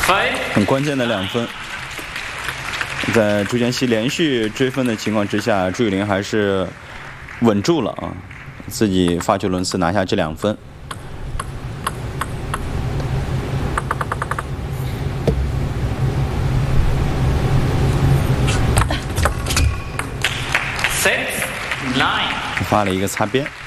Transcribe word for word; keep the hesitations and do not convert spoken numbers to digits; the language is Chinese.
很关键的两分。在朱建熙连续追分的情况之下，朱雨玲还是稳住了啊，自己发球轮次拿下这两分。发了一个擦边。